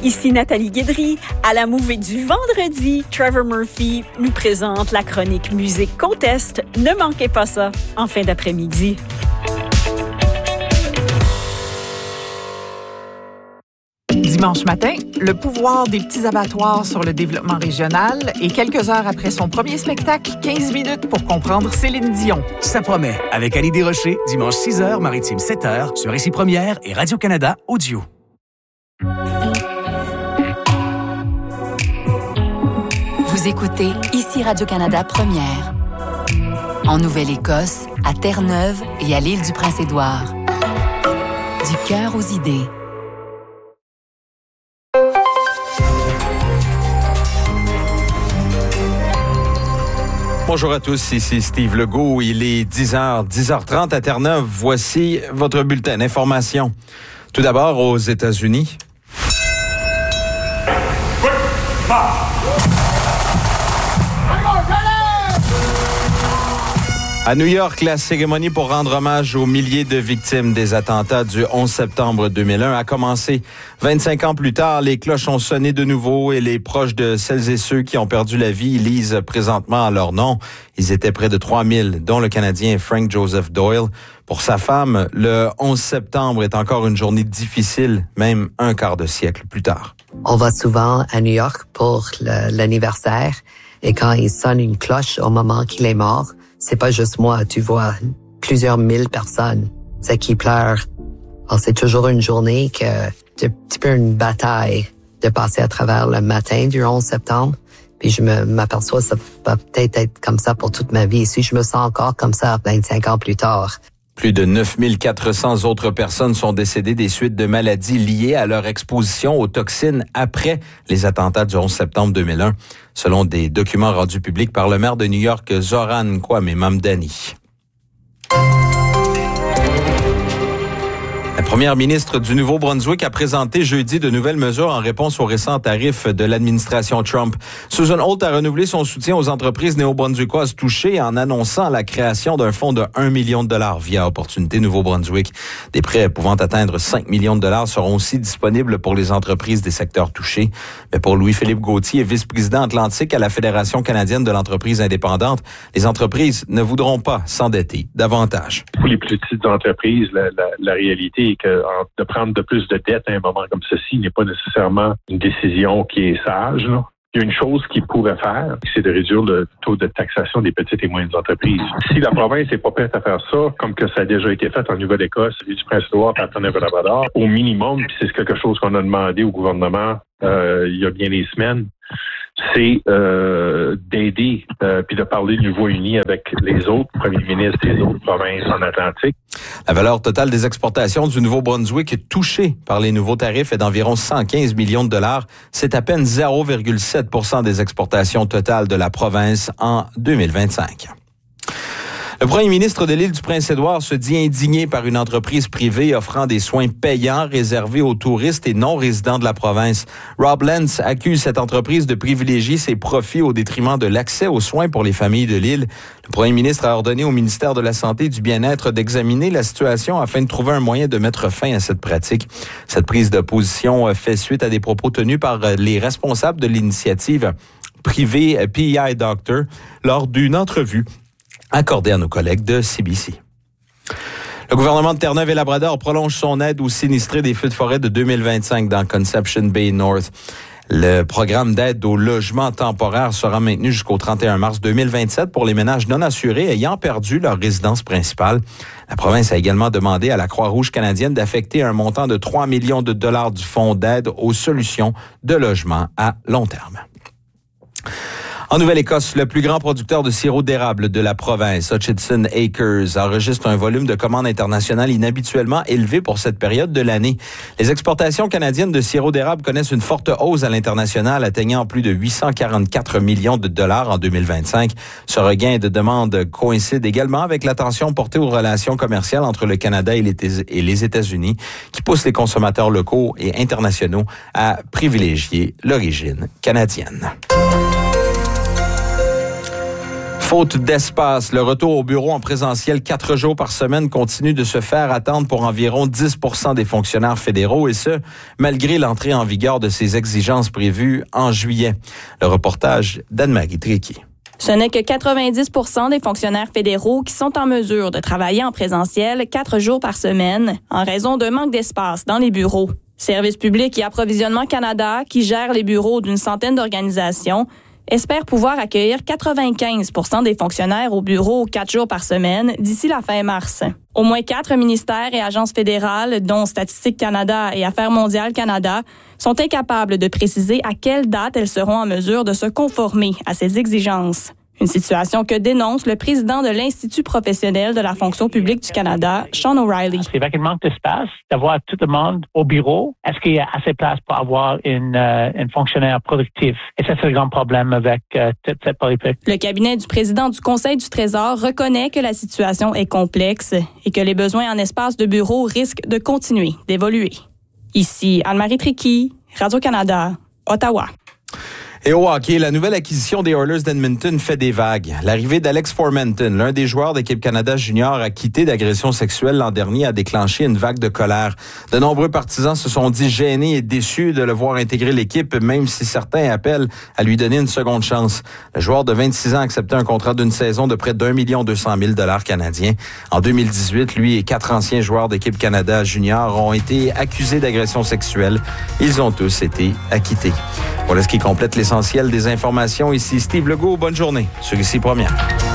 Ici Nathalie Guédry. À la mouvée du vendredi, Trevor Murphy nous présente la chronique Musique Contest. Ne manquez pas ça en fin d'après-midi. Dimanche matin, le pouvoir des petits abattoirs sur le développement régional et quelques heures après son premier spectacle, 15 minutes pour comprendre Céline Dion. Ça promet, avec Annie Desrochers, dimanche 6h, Maritime 7h, sur Ici Première et Radio-Canada Audio. Vous écoutez Ici Radio-Canada Première. En Nouvelle-Écosse, à Terre-Neuve et à l'île du Prince-Édouard. Du cœur aux idées. Bonjour à tous, ici Steve Legault. Il est 10h30 à Terre-Neuve. Voici votre bulletin d'information. Tout d'abord, aux États-Unis. À New York, la cérémonie pour rendre hommage aux milliers de victimes des attentats du 11 septembre 2001 a commencé. 25 ans plus tard, les cloches ont sonné de nouveau et les proches de celles et ceux qui ont perdu la vie lisent présentement leur nom. Ils étaient près de 3000, dont le Canadien Frank Joseph Doyle. Pour sa femme, le 11 septembre est encore une journée difficile, même un quart de siècle plus tard. On va souvent à New York pour l'anniversaire et quand il sonne une cloche au moment qu'il est mort, c'est pas juste moi, tu vois plusieurs mille personnes, c'est qui pleurent. Alors, c'est toujours une journée que c'est un petit peu une bataille de passer à travers le matin du 11 septembre. Puis je m'aperçois que ça va peut-être être comme ça pour toute ma vie. Si je me sens encore comme ça 25 ans plus tard. Plus de 9400 autres personnes sont décédées des suites de maladies liées à leur exposition aux toxines après les attentats du 11 septembre 2001, selon des documents rendus publics par le maire de New York, Zoran Kwame Mamdani. La première ministre du Nouveau-Brunswick a présenté jeudi de nouvelles mesures en réponse aux récents tarifs de l'administration Trump. Susan Holt a renouvelé son soutien aux entreprises néo-brunswickoises touchées en annonçant la création d'un fonds de 1 million de dollars via Opportunité Nouveau-Brunswick. Des prêts pouvant atteindre 5 millions de dollars seront aussi disponibles pour les entreprises des secteurs touchés. Mais pour Louis-Philippe Gauthier, vice-président Atlantique à la Fédération canadienne de l'entreprise indépendante, les entreprises ne voudront pas s'endetter davantage. Pour les plus petites entreprises, la réalité est que de prendre de plus de dettes à un moment comme ceci n'est pas nécessairement une décision qui est sage, là. Il y a une chose qu'ils pourraient faire, c'est de réduire le taux de taxation des petites et moyennes entreprises. Si la province n'est pas prête à faire ça, comme que ça a déjà été fait en Nouvelle-Écosse, l'île du Prince-Édouard, Terre-Neuve-Labrador, au minimum, puis c'est quelque chose qu'on a demandé au gouvernement il y a bien des semaines, c'est d'aider puis de parler d'une voix unie avec les autres premiers ministres des autres provinces en Atlantique. La valeur totale des exportations du Nouveau-Brunswick touchée par les nouveaux tarifs est d'environ 115 millions de dollars. C'est à peine 0,7% des exportations totales de la province en 2025. Le premier ministre de l'île du Prince-Édouard se dit indigné par une entreprise privée offrant des soins payants réservés aux touristes et non-résidents de la province. Rob Lentz accuse cette entreprise de privilégier ses profits au détriment de l'accès aux soins pour les familles de l'île. Le premier ministre a ordonné au ministère de la Santé et du Bien-être d'examiner la situation afin de trouver un moyen de mettre fin à cette pratique. Cette prise de position fait suite à des propos tenus par les responsables de l'initiative privée PEI Doctor lors d'une entrevue accordé à nos collègues de CBC. Le gouvernement de Terre-Neuve et Labrador prolonge son aide aux sinistrés des feux de forêt de 2025 dans Conception Bay North. Le programme d'aide au logement temporaire sera maintenu jusqu'au 31 mars 2027 pour les ménages non assurés ayant perdu leur résidence principale. La province a également demandé à la Croix-Rouge canadienne d'affecter un montant de 3 millions de dollars du fonds d'aide aux solutions de logement à long terme. En Nouvelle-Écosse, le plus grand producteur de sirop d'érable de la province, Hutchison Acres, enregistre un volume de commandes internationales inhabituellement élevé pour cette période de l'année. Les exportations canadiennes de sirop d'érable connaissent une forte hausse à l'international, atteignant plus de 844 millions de dollars en 2025. Ce regain de demande coïncide également avec l'attention portée aux relations commerciales entre le Canada et les États-Unis, qui poussent les consommateurs locaux et internationaux à privilégier l'origine canadienne. Faute d'espace, le retour au bureau en présentiel 4 jours par semaine continue de se faire attendre pour environ 10 % des fonctionnaires fédéraux, et ce, malgré l'entrée en vigueur de ces exigences prévues en juillet. Le reportage d'Anne-Marie Tricky. Ce n'est que 90 % des fonctionnaires fédéraux qui sont en mesure de travailler en présentiel 4 jours par semaine en raison d'un manque d'espace dans les bureaux. Service public et Approvisionnement Canada, qui gère les bureaux d'une centaine d'organisations, espère pouvoir accueillir 95 % des fonctionnaires au bureau 4 jours par semaine d'ici la fin mars. Au moins 4 ministères et agences fédérales, dont Statistique Canada et Affaires mondiales Canada, sont incapables de préciser à quelle date elles seront en mesure de se conformer à ces exigences. Une situation que dénonce le président de l'Institut professionnel de la fonction publique du Canada, Sean O'Reilly. C'est avec un manque d'espace, d'avoir tout le monde au bureau. Est-ce qu'il y a assez de place pour avoir un fonctionnaire productif? Et ça, c'est le grand problème avec toute cette politique. Le cabinet du président du Conseil du Trésor reconnaît que la situation est complexe et que les besoins en espace de bureau risquent de continuer d'évoluer. Ici Anne-Marie Tricky, Radio-Canada, Ottawa. Et au hockey, la nouvelle acquisition des Oilers d'Edmonton fait des vagues. L'arrivée d'Alex Formenton, l'un des joueurs d'équipe Canada Junior acquitté d'agression sexuelle l'an dernier, a déclenché une vague de colère. De nombreux partisans se sont dit gênés et déçus de le voir intégrer l'équipe, même si certains appellent à lui donner une seconde chance. Le joueur de 26 ans a accepté un contrat d'une saison de près d'1 200 000 $ canadiens. En 2018, lui et 4 anciens joueurs d'équipe Canada Junior ont été accusés d'agression sexuelle. Ils ont tous été acquittés. Voilà ce qui complète l'essentiel des informations. Ici Steve Legault. Bonne journée sur Ici Première.